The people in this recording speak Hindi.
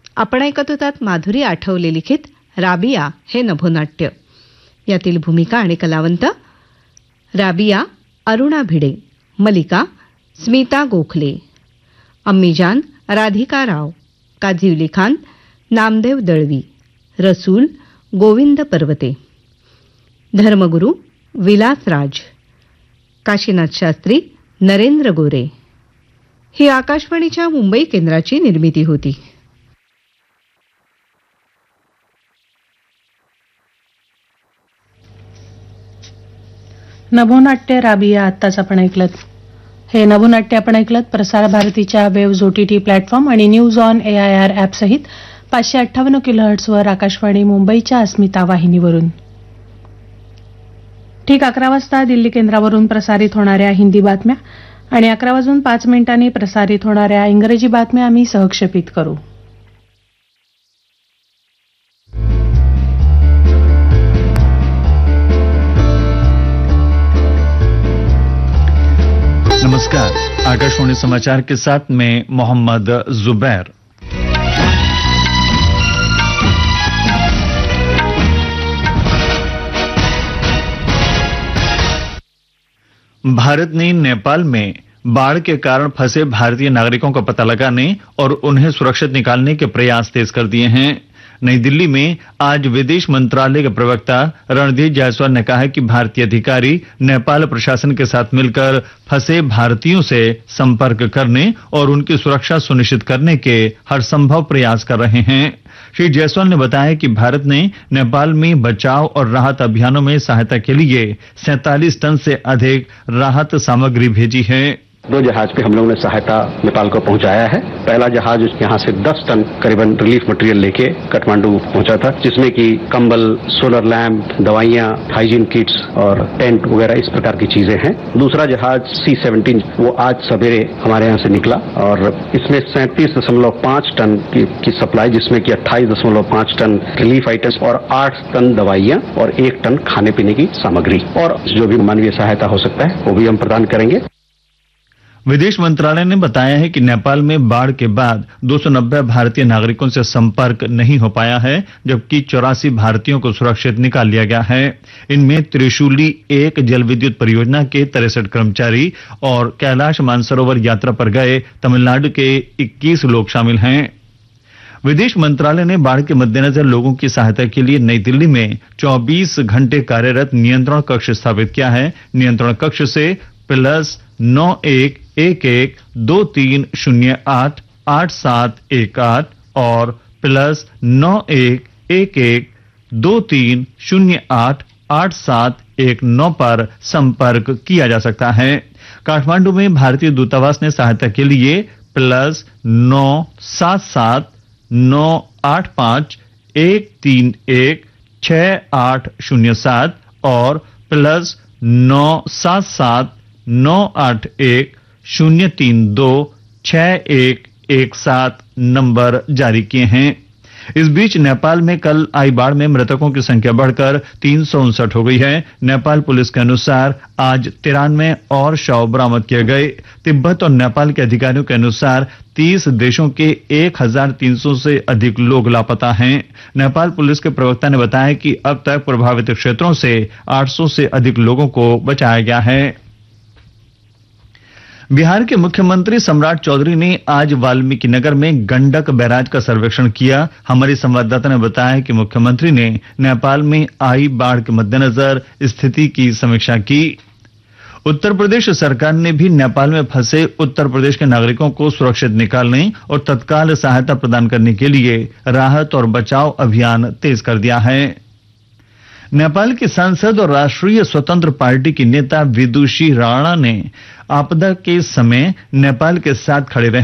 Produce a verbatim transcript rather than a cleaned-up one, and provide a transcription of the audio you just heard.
आपण ऐकत होतात माधुरी आठवले लिखित राबिया हे नभोनाट्य. यातील भूमिका आणि कलावंत: राबिया अरुणा भिडे, मलिका स्मिता गोखले, अम्मीजान राधिका राव, काझिवली खान नामदेव दळवी, रसूल गोविंद पर्वते, धर्मगुरू विलास राज, काशीनाथ शास्त्री नरेंद्र गोरे. ही आकाशवाणीच्या मुंबई केंद्राची निर्मिती होती. नभोनाट्य राबिया आत्ताच आपण ऐकलं. हे नभोनाट्य आपण ऐकलं प्रसार भारतीच्या वेव्ज ओटीटी प्लॅटफॉर्म आणि news on A I R app सहित पाचशे अठ्ठावन्न किलोहर्ट्झवर आकाशवाणी मुंबईच्या अस्मिता वाहिनीवरून. ठीक अकरा वाजता दिल्ली केंद्रावरून प्रसारित होणाऱ्या हिंदी बातम्या आणि अकरा वाजून पाच मिनिटांनी प्रसारित होणाऱ्या इंग्रजी बातम्या आम्ही सहक्षेपित करू. नमस्कार, आकाशवाणी समाचार के साथ मैं मोहम्मद जुबैर. भारत ने नेपाल में बाढ़ के कारण फंसे भारतीय नागरिकों का पता लगाने और उन्हें सुरक्षित निकालने के प्रयास तेज कर दिए हैं. नई दिल्ली में आज विदेश मंत्रालय के प्रवक्ता रणधीर जायसवाल ने कहा है कि भारतीय अधिकारी नेपाल प्रशासन के साथ मिलकर फंसे भारतीयों से संपर्क करने और उनकी सुरक्षा सुनिश्चित करने के हर संभव प्रयास कर रहे हैं. श्री जायसवाल ने बताया कि भारत ने नेपाल में बचाव और राहत अभियानों में सहायता के लिए सैंतालीस टन से अधिक राहत सामग्री भेजी है. दो जहाज पे हम लोगों ने सहायता नेपाल को पहुंचाया है. पहला जहाज यहाँ से दस टन करीबन रिलीफ मटेरियल लेके काठमांडू पहुंचा था, जिसमें कि कंबल, सोलर लैंप, दवाइयां, हाइजीन किट्स और टेंट वगैरह इस प्रकार की चीजें हैं. दूसरा जहाज सी सेवनटीन वो आज सवेरे हमारे यहाँ से निकला और इसमें सैंतीस दशमलव पांच टन की, की सप्लाई, जिसमें कि अट्ठाईस दशमलव पांच टन रिलीफ आइटम्स और आठ टन दवाइयां और एक टन खाने पीने की सामग्री और जो भी मानवीय सहायता हो सकता है वो भी हम प्रदान करेंगे. विदेश मंत्रालय ने बताया है कि नेपाल में बाढ़ के बाद दो सौ नब्बे भारतीय नागरिकों से संपर्क नहीं हो पाया है, जबकि चौरासी भारतीयों को सुरक्षित निकाल लिया गया है. इनमें त्रिशूली एक जल विद्युत परियोजना के तिरसठ कर्मचारी और कैलाश मानसरोवर यात्रा पर गए तमिलनाडु के इक्कीस लोग शामिल हैं. विदेश मंत्रालय ने बाढ़ के मद्देनजर लोगों की सहायता के लिए नई दिल्ली में चौबीस घंटे कार्यरत नियंत्रण कक्ष स्थापित किया है. नियंत्रण कक्ष से प्लस नौ एक एक एक दो तीन शून्य आठ आठ सात एक आठ और प्लस नौ एक एक एक दो तीन शून्य आठ आठ सात एक नौ पर संपर्क किया जा सकता है. काठमांडू में भारतीय दूतावास ने सहायता के लिए प्लस नौ सात सात नौ आठ पांच एक तीन एक छह आठ शून्य सात और प्लस नौ सात सात नौ आठ एक शून्य तीन दो छह एक एक सात नंबर जारी किए हैं. इस बीच नेपाल में कल आई बाढ़ में मृतकों की संख्या बढ़कर तीन सौ उनसठ हो गई है. नेपाल पुलिस के अनुसार आज तिरानवे और शव बरामद किए गए. तिब्बत और नेपाल के अधिकारियों के अनुसार तीस देशों के एक हजार तीन सौ से अधिक लोग लापता हैं. नेपाल पुलिस के प्रवक्ता ने बताया कि अब तक प्रभावित क्षेत्रों से आठ सौ से अधिक लोगों को बचाया गया है. बिहार के मुख्यमंत्री सम्राट चौधरी ने आज वाल्मीकि नगर में गंडक बैराज का सर्वेक्षण किया. हमारे संवाददाता ने बताया कि मुख्यमंत्री ने नेपाल में आई बाढ़ के मद्देनजर स्थिति की समीक्षा की. उत्तर प्रदेश सरकार ने भी नेपाल में फंसे उत्तर प्रदेश के नागरिकों को सुरक्षित निकालने और तत्काल सहायता प्रदान करने के लिए राहत और बचाव अभियान तेज कर दिया है. नेपाल के सांसद और राष्ट्रीय स्वतंत्र पार्टी की नेता विदुषी राणा ने आपदा के समय नेपाल के साथ खड़े रहे